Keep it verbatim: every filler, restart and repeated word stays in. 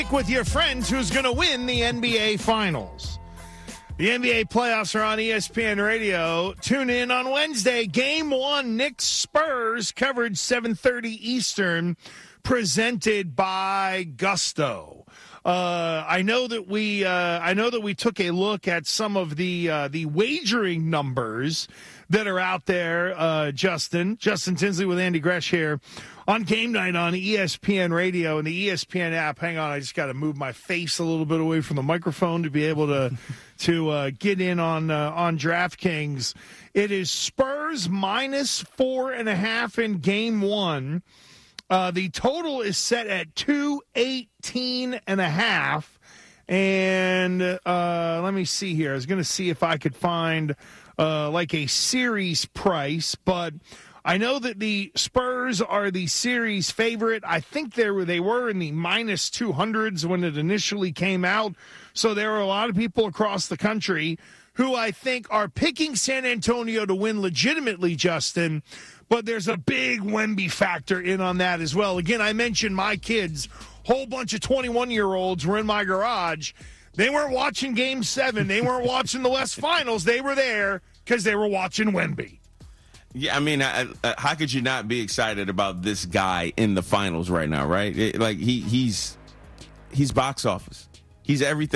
With your friends who's going to win the N B A Finals. The N B A playoffs are on E S P N Radio. Tune in on Wednesday. Game one, Knicks Spurs, coverage seven thirty Eastern, presented by Gusto. Uh, I know that we uh, I know that we took a look at some of the uh, the wagering numbers that are out there. Uh, Justin Justin Tinsley with Andy Gresh here on Game Night on E S P N Radio and the E S P N app. Hang on, I just got to move my face a little bit away from the microphone to be able to to uh, get in on uh, on DraftKings. It is Spurs minus four and a half in Game One. Uh, the total is set at two eighteen and a half. And uh, let me see here. I was going to see if I could find uh, like a series price, but I know that the Spurs are the series favorite. I think they were, they were in the minus two hundreds when it initially came out. So there are a lot of people across the country who I think are picking San Antonio to win legitimately, Justin. But there's a big Wemby factor in on that as well. Again, I mentioned my kids, whole bunch of twenty-one-year-olds were in my garage. They weren't watching Game seven. They weren't watching the West Finals. They were there because they were watching Wemby. Yeah, I mean, I, I, how could you not be excited about this guy in the finals right now, right? It, like, he he's he's box office. He's everything.